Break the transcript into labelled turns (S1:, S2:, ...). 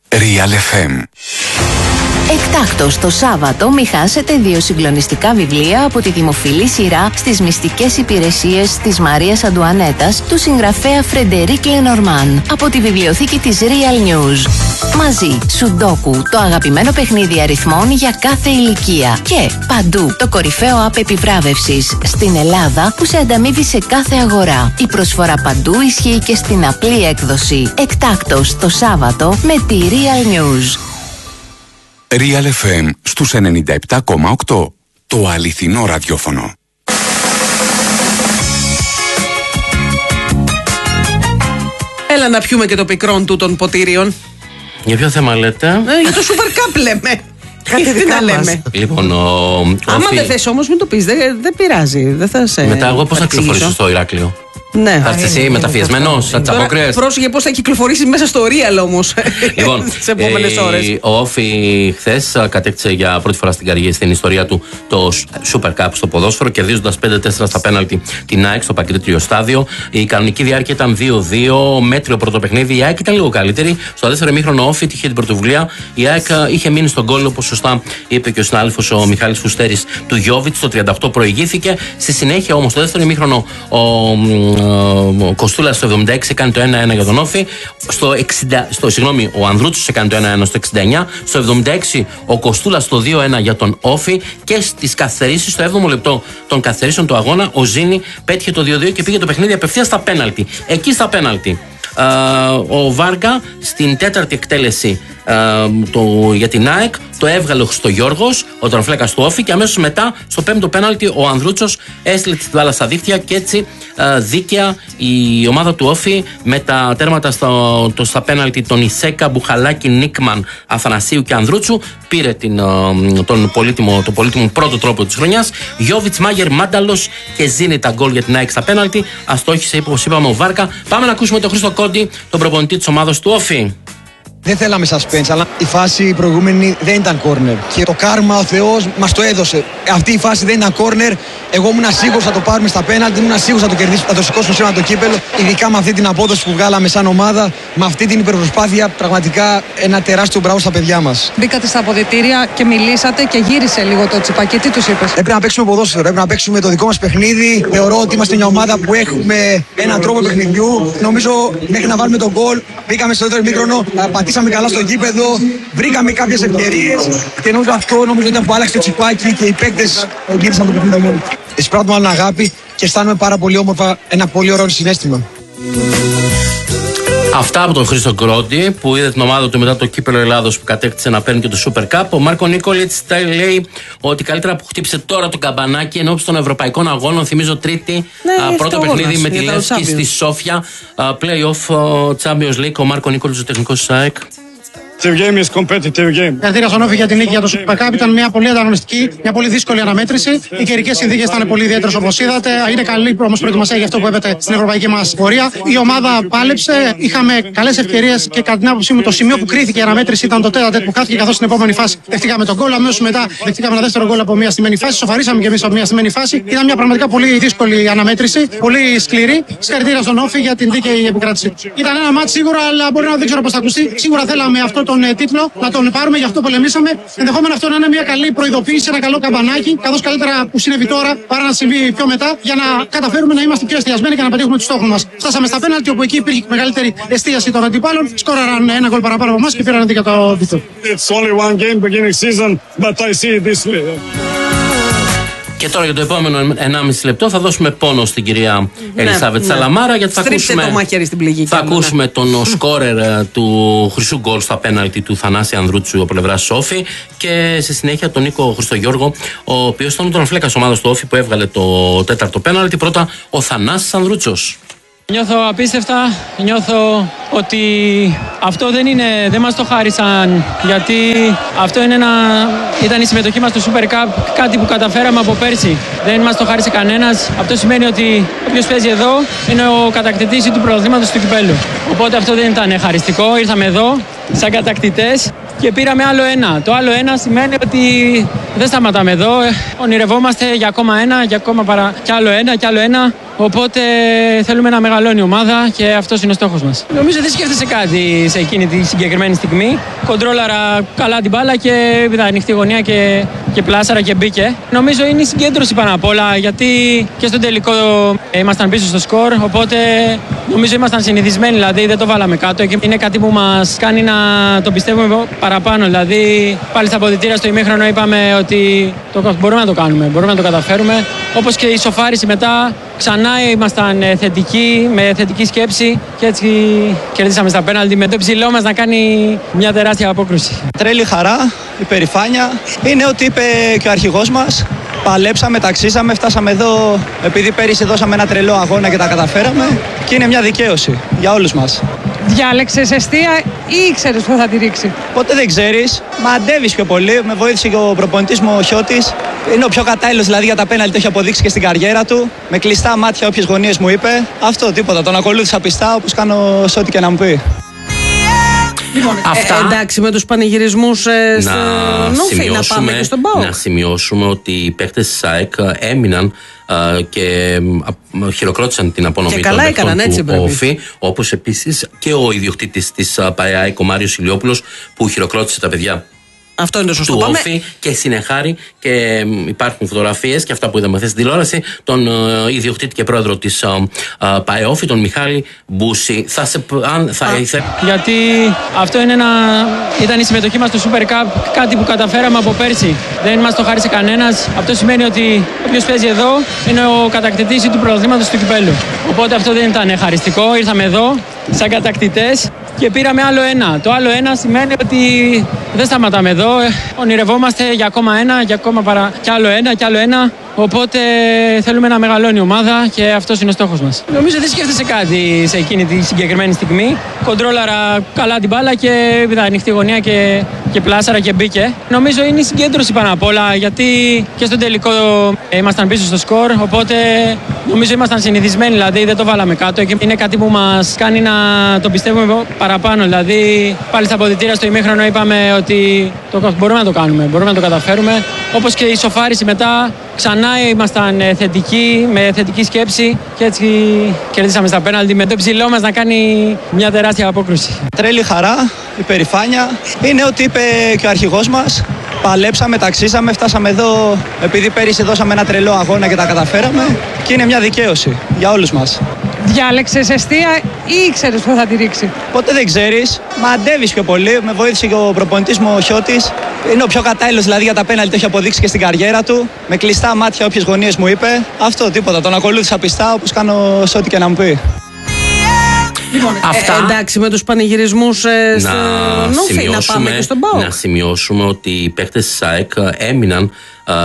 S1: Real FM.
S2: Εκτάκτως το Σάββατο μη χάσετε 2 συγκλονιστικά βιβλία από τη δημοφιλή σειρά στις μυστικές υπηρεσίες της Μαρίας Αντουανέτας του συγγραφέα Φρεντερίκ Λενορμάν από τη βιβλιοθήκη της Real News. Μαζί, Σουντόκου, το αγαπημένο παιχνίδι αριθμών για κάθε ηλικία. Και παντού, το κορυφαίο app επιβράβευσης στην Ελλάδα που σε ανταμείβει σε κάθε αγορά. Η προσφορά παντού ισχύει και στην απλή έκδοση. Εκτάκτως το Σάββατο με τη Real News.
S1: Real FM στους 97,8. Το αληθινό ραδιόφωνο.
S3: Έλα να πιούμε και το πικρόν του των ποτήριων.
S4: Για ποιο θέμα λέτε?
S3: Για το Super Cup λέμε. Κάτι δικά να λέμε.
S4: Λοιπόν,
S3: άμα δεν θες όμως μην το πεις, δεν πειράζει. Δεν θα σε
S4: μετά εγώ πώς θα κυκλοφορήσω στο Ηράκλειο?
S3: Ναι.
S4: Θα έρθει εσύ μεταφιεσμένος, σαν τις απόκριες.
S3: Πρόσεχε πώς θα κυκλοφορήσει μέσα στο Real όμως.
S4: Λοιπόν,
S3: τις επόμενες ώρες.
S4: ο Όφι χθες κατέκτησε για πρώτη φορά στην ιστορία του το Super Cup στο ποδόσφαιρο, κερδίζοντας 5-4 στα πέναλτι την ΑΕΚ στο Παγκρίτριο στάδιο. Η κανονική διάρκεια ήταν 2-2, μέτριο πρώτο παιχνίδι. Η ΑΕΚ ήταν λίγο καλύτερη. Στο δεύτερο ημίχρονο ο Όφι είχε την πρωτοβουλία. Η ΑΕΚ είχε μείνει στον γκολ, όπως σωστά είπε και ο συνάδελφος ο Μιχάλης Φουστέρης, του Γιόβιτς. Στο 38 προηγήθηκε. Στη συνέχεια όμως, στο δεύτερο ημίχρονο, ο Κοστούλας στο 76 έκανε το 1-1 για τον Όφι. Ο Ανδρούτσος έκανε το 1-1 στο 69. Στο 76 ο Κοστούλας το 2-1 για τον Όφι. Και στις καθυστερήσεις, στο 7ο λεπτό των καθυστερήσεων του αγώνα, ο Ζήνη πέτυχε το 2-2 και πήγε το παιχνίδι απευθείας στα πέναλτι. Εκεί στα πέναλτι ο Βάργα στην τέταρτη εκτέλεση για την ΑΕΚ το έβγαλε ο Χριστογιώργος, ο τραμφλέκας του Όφι, και αμέσως μετά στο πέμπτο πέναλτι ο Ανδρούτσος έστειλε την μπάλα στα δίχτυα και έτσι δίκαια η ομάδα του Όφι με τα τέρματα στα πέναλτι των Ισέκα, Μπουχαλάκη, Νίκμαν, Αθανασίου και Ανδρούτσου πήρε τον πολύτιμο πρώτο τρόπο της χρονιάς. Γιόβιτς, Μάγερ, Μάνταλος και Ζήνη τα γκολ για την ΑΕΚ στα πέναλτι. Αστόχησε, όπως είπαμε, ο Βάρκα. Πάμε να ακούσουμε τον Χρήστο Κόντι, τον προπονητή της ομάδας του Όφι.
S5: Δεν θέλαμε suspense, αλλά η φάση προηγούμενη δεν ήταν corner. Και το κάρμα ο Θεός μας το έδωσε. Αυτή η φάση δεν ήταν corner. Εγώ ήμουν σίγουρος θα το πάρουμε στα πέναλτι, ήμουν σίγουρος θα το κερδίσουμε, θα το σηκώσουμε σήμερα το κύπελο. Ειδικά με αυτή την απόδοση που βγάλαμε σαν ομάδα, με αυτή την υπερπροσπάθεια, πραγματικά ένα τεράστιο μπράβο στα παιδιά μας.
S6: Μπήκατε στα αποδυτήρια και μιλήσατε και γύρισε λίγο το τσιπάκι. Τι τους είπες?
S5: Έπρεπε να παίξουμε ποδόσφαιρο, έπρεπε να παίξουμε το δικό μας παιχνίδι. Θεωρώ ότι είμαστε μια ομάδα που έχουμε έναν τρόπο παιχνιδιού. Νομίζω μέχρι να βάλουμε τον γκολ, μπήκαμε στο δεύτερο ημίχρονο, πατήσαμε καλά στο γήπεδο, βρήκαμε κάποιες ευκαιρίες και νομίζω αυτό ήταν που άλλαξε το τσιπάκι και οι παίκτες γύρισαν το παιχνίδι μόνο. Εισπράττουμε άλλον αγάπη και αισθάνομαι πάρα πολύ όμορφα, ένα πολύ ωραίο συναίσθημα.
S4: Αυτά από τον Χρήστο Κόντι που είδε την ομάδα του μετά το κύπελο Ελλάδος που κατέκτησε να παίρνει και το Super Cup. Ο Μάρκο Νίκολιτς λέει ότι καλύτερα που χτύπησε τώρα το καμπανάκι ενώπιση των ευρωπαϊκών αγώνων. Θυμίζω τρίτη πρώτο παιχνίδι με τη Λεύσκη στη Σόφια. Play-off Champions League. Ο Μάρκο Νίκολιτς, ο τεχνικός της ΑΕΚ.
S7: Συγχαρητήρια στον Όφι για την νίκη για το Super Cup. Ήταν μια πολύ ανταγωνιστική, μια πολύ δύσκολη αναμέτρηση. Οι καιρικές συνθήκες ήταν πολύ ιδιαίτερες όπως είδατε. Είναι καλή όμως προετοιμασία για αυτό που έπεται στην ευρωπαϊκή μας πορεία. Η ομάδα πάλεψε, είχαμε καλές ευκαιρίες και κατά την άποψή μου το σημείο που κρίθηκε η αναμέτρηση ήταν το τέταρτο που χάθηκε, καθώς στην επόμενη φάση δεχτήκαμε τον γκολ. Αμέσως μετά δεχτήκαμε ένα δεύτερο γκολ από μια στημένη φάση. Σοφαρίσαμε και εμείς από μια στημένη φάση. Ήταν μια πραγματικά πολύ δύσκολη αναμέτρηση, πολύ σκληρή. Συγχαρητήρια στον Όφι για την δίκαιη επικράτηση. Ήταν ένα μάτς σίγουρα, αλλά μπορεί να δεν ξέρω πώς θα ακουστεί. Σίγουρα θέλαμε αυτό τον τίτλο να τον πάρουμε, γι' αυτό πολεμήσαμε. Ενδεχόμενα αυτό να είναι μια καλή προειδοποίηση, ένα καλό καμπανάκι, καθώς καλύτερα που συνέβη τώρα παρά να συμβεί πιο μετά, για να καταφέρουμε να είμαστε πιο εστιασμένοι και να πετύχουμε τους στόχους μας. Φτάσαμε στα πέναλτι, όπου εκεί υπήρχε μεγαλύτερη εστίαση των αντιπάλων. Σκόραραν ένα γκολ παραπάνω από εμάς και πήραν για το τίτλο.
S4: Και τώρα για το επόμενο 1,5 λεπτό θα δώσουμε πόνο στην κυρία Ελισάβετ Σαλαμάρα, γιατί θα ακούσουμε τον σκόρερ του χρυσού γκολ στα πέναλτι του Θανάση Ανδρούτσου από πλευρά Όφι και στη συνέχεια τον Νίκο Χριστογιώργο, ο οποίος ήταν τον φλέκας ομάδας του Όφι που έβγαλε το τέταρτο πέναλτι. Πρώτα ο Θανάσης Ανδρούτσος.
S8: Νιώθω απίστευτα, νιώθω ότι αυτό δεν μας το χάρισαν, γιατί αυτό ήταν η συμμετοχή μας στο Super Cup, κάτι που καταφέραμε από πέρσι. Δεν μας το χάρισε κανένας. Αυτό σημαίνει ότι όποιος παίζει εδώ είναι ο κατακτητής του πρωταθλήματος του κυπέλου. Οπότε αυτό δεν ήταν χαριστικό, ήρθαμε εδώ σαν κατακτητές και πήραμε άλλο ένα. Το άλλο ένα σημαίνει ότι δεν σταματάμε εδώ. Ονειρευόμαστε για ακόμα ένα, για ακόμα κι άλλο ένα, κι άλλο ένα. Οπότε θέλουμε να μεγαλώνει η ομάδα και αυτός είναι ο στόχος μας. Νομίζω δεν σκέφτεσαι κάτι σε εκείνη τη συγκεκριμένη στιγμή. Κοντρόλαρα καλά την μπάλα και είδα ανοιχτή γωνία και πλάσαρα και μπήκε. Νομίζω είναι η συγκέντρωση πάνω απ' όλα, γιατί και στο τελικό ήμασταν πίσω στο σκορ. Οπότε νομίζω ήμασταν συνηθισμένοι, δηλαδή δεν το βάλαμε κάτω. Και είναι κάτι που μας κάνει να το πιστεύουμε παραπάνω. Δηλαδή πάλι στα αποδυτήρια στο ημίχρονο είπαμε ότι μπορούμε να το κάνουμε, μπορούμε να το καταφέρουμε. Όπως και η σοφάριση μετά, ξανά ήμασταν θετικοί, με θετική σκέψη και έτσι κερδίσαμε στα πέναλτι με το ψηλό μας να κάνει μια τεράστια απόκρουση.
S9: Τρέλη χαρά, υπερηφάνεια. Είναι ό,τι είπε και ο αρχηγός μας. Παλέψαμε, ταξίσαμε, φτάσαμε εδώ επειδή πέρυσι δώσαμε ένα τρελό αγώνα και τα καταφέραμε και είναι μια δικαίωση για όλους μας.
S6: Διάλεξες εστία ή ήξερες που θα τη ρίξει?
S9: Ποτέ δεν ξέρεις, μαντεύεις πιο πολύ. Με βοήθησε και ο προπονητής μου ο Χιώτης. Είναι ο πιο κατάλληλος δηλαδή για τα πέναλτι, το έχει αποδείξει και στην καριέρα του. Με κλειστά μάτια όποιες γωνίες μου είπε. Αυτό, τίποτα. Τον ακολούθησα πιστά όπως κάνω σε ό,τι και να μου πει.
S3: Λοιπόν, εντάξει, με τους πανηγυρισμούς στο Νούφι, να πάμε και στον ΠΑΟΚ.
S4: Να σημειώσουμε ότι οι παίκτες της ΑΕΚ έμειναν και χειροκρότησαν την απονομή των παίκτων του ΟΦΗ, όπως επίσης και ο ιδιοκτήτης της ΑΕΚ, ο Μάριος Ηλιόπουλος, που χειροκρότησε τα παιδιά.
S3: Αυτό είναι το σωστό.
S4: Του ΟΦΗ και συνεχάρη, και υπάρχουν φωτογραφίες και αυτά που είδαμε χθες στην τηλεόραση, τον ιδιοκτήτη και πρόεδρο της ΠΑΕΟΦΗ, τον Μιχάλη Μπούση.
S8: Γιατί αυτό ήταν η συμμετοχή μας στο Super Cup, κάτι που καταφέραμε από πέρσι. Δεν μας το χάρισε κανένας. Αυτό σημαίνει ότι όποιος παίζει εδώ είναι ο κατακτητής του πρωταθλήματος του κυπέλλου. Οπότε αυτό δεν ήταν χαριστικό. Ήρθαμε εδώ σαν κατακτητές και πήραμε άλλο ένα. Το άλλο ένα σημαίνει ότι δεν σταματάμε εδώ. Ονειρευόμαστε για ακόμα ένα, για ακόμα κι άλλο ένα, κι άλλο ένα. Οπότε θέλουμε να μεγαλώνει η ομάδα και αυτός είναι ο στόχος μας. Νομίζω δεν σκέφτεσαι κάτι σε εκείνη τη συγκεκριμένη στιγμή. Κοντρόλαρα καλά την μπάλα και είδα ανοιχτή γωνία και πλάσαρα και μπήκε. Νομίζω είναι η συγκέντρωση πάνω απ' όλα, γιατί και στο τελικό ήμασταν πίσω στο σκορ. Οπότε νομίζω ήμασταν συνηθισμένοι, δηλαδή δεν το βάλαμε κάτω. Και είναι κάτι που μας κάνει να το πιστεύουμε παραπάνω. Δηλαδή πάλι στα αποδυτήρια στο ημίχρονο είπαμε ότι μπορούμε να το κάνουμε, μπορούμε να το καταφέρουμε. Όπως και η σοφάριση μετά, ξανά ήμασταν θετικοί, με θετική σκέψη και έτσι κερδίσαμε στα πέναλτι με το ψηλό μας να κάνει μια τεράστια απόκρουση.
S9: Τρέλη χαρά, υπερηφάνεια. Είναι ό,τι είπε και ο αρχηγός μας. Παλέψαμε, ταξίσαμε, φτάσαμε εδώ επειδή πέρυσι δώσαμε ένα τρελό αγώνα και τα καταφέραμε και είναι μια δικαίωση για όλους μας.
S6: Διάλεξες εστία ή ήξερες που θα τη ρίξει?
S9: Ποτέ δεν ξέρεις, μαντεύεις πιο πολύ. Με βοήθησε και ο προπονητής μου ο Χιώτης. Είναι ο πιο κατάλληλος δηλαδή για τα πέναλτι, το έχει αποδείξει και στην καριέρα του. Με κλειστά μάτια όποιες γωνίες μου είπε. Αυτό, τίποτα. Τον ακολούθησα πιστά όπως κάνω σε ό,τι και να μου πει.
S3: Λοιπόν, εντάξει, με τους πανηγυρισμούς στο Νούφι, να πάμε και στον ΠΑΟΚ.
S4: Να σημειώσουμε ότι οι παίκτες της ΑΕΚ έμειναν